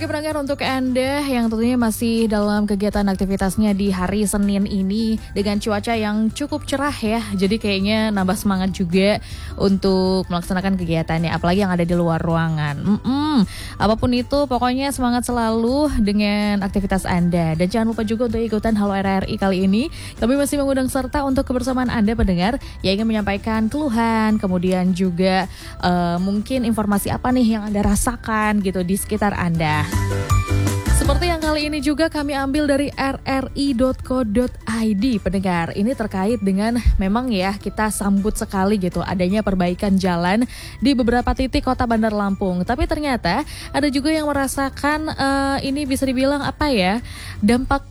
pagi pendengar, untuk Anda yang tentunya masih dalam kegiatan aktivitasnya di hari Senin ini dengan cuaca yang cukup cerah ya. Jadi kayaknya nambah semangat juga untuk melaksanakan kegiatannya, apalagi yang ada di luar ruangan. Apapun itu, pokoknya semangat selalu dengan aktivitas Anda. Dan jangan lupa juga untuk ikutan Halo RRI kali ini. Kami masih mengundang serta untuk kebersamaan Anda pendengar yang ingin menyampaikan keluhan, kemudian juga mungkin informasi apa nih yang Anda rasakan gitu di sekitar Anda. Seperti yang kali ini juga kami ambil dari rri.co.id pendengar. Ini terkait dengan memang ya kita sambut sekali gitu adanya perbaikan jalan di beberapa titik kota Bandar Lampung. Tapi ternyata ada juga yang merasakan ini bisa dibilang apa ya, dampak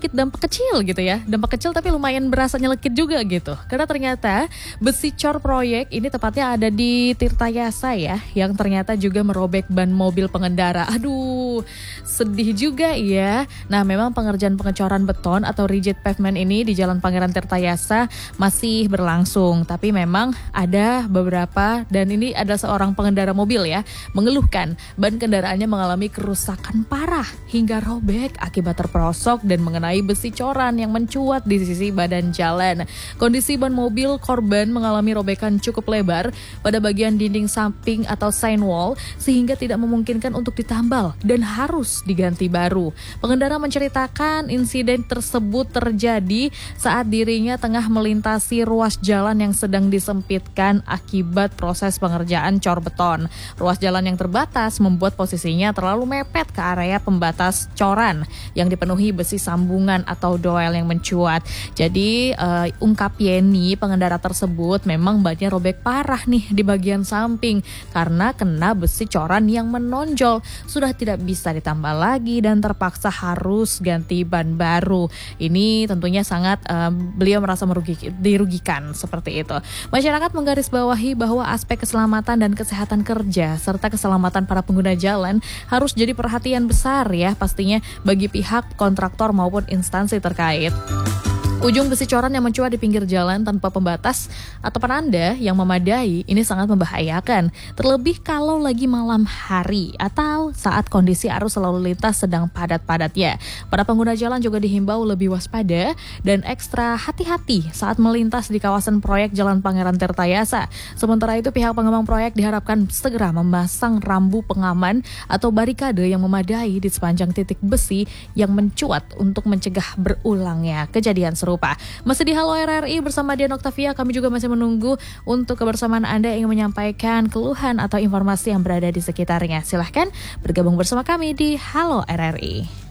kecil gitu ya. Dampak kecil tapi lumayan berasa nyelekit juga gitu. Karena ternyata besi cor proyek ini tepatnya ada di Tirtayasa ya, yang ternyata juga merobek ban mobil pengendara. Aduh, sedih juga ya. Nah, memang pengerjaan pengecoran beton atau rigid pavement ini di Jalan Pangeran Tirtayasa masih berlangsung. Tapi memang ada beberapa, dan ini ada seorang pengendara mobil ya, mengeluhkan ban kendaraannya mengalami kerusakan parah hingga robek akibat terperosok dan mengenai besi coran yang mencuat di sisi badan jalan. Kondisi ban mobil korban mengalami robekan cukup lebar pada bagian dinding samping atau sign wall sehingga tidak memungkinkan untuk ditambal dan harus diganti baru. Pengendara menceritakan insiden tersebut terjadi saat dirinya tengah melintasi ruas jalan yang sedang disempitkan akibat proses pengerjaan cor beton. Ruas jalan yang terbatas membuat posisinya terlalu mepet ke area pembatas coran yang dipenuhi besi sambungan atau doel yang mencuat. Jadi ungkap Yeni, pengendara tersebut memang bannya robek parah nih di bagian samping karena kena besi coran yang menonjol. Sudah tidak bisa ditambal lagi dan terpaksa harus ganti ban baru. Ini tentunya sangat beliau merasa dirugikan seperti itu. Masyarakat menggarisbawahi bahwa aspek keselamatan dan kesehatan kerja serta keselamatan para pengguna jalan harus jadi perhatian besar ya pastinya bagi pihak kontraktor maupun instansi terkait. Ujung besi coran yang mencuat di pinggir jalan tanpa pembatas atau penanda yang memadai ini sangat membahayakan, terlebih kalau lagi malam hari atau saat kondisi arus lalu lintas sedang padat-padatnya. Para pengguna jalan juga dihimbau lebih waspada dan ekstra hati-hati saat melintas di kawasan proyek Jalan Pangeran Tirtayasa. Sementara itu pihak pengembang proyek diharapkan segera memasang rambu pengaman atau barikade yang memadai di sepanjang titik besi yang mencuat untuk mencegah berulangnya kejadian serupa. Masih di Halo RRI bersama Dian Oktavia, kami juga masih menunggu untuk kebersamaan Anda yang ingin menyampaikan keluhan atau informasi yang berada di sekitarnya. Silahkan bergabung bersama kami di Halo RRI.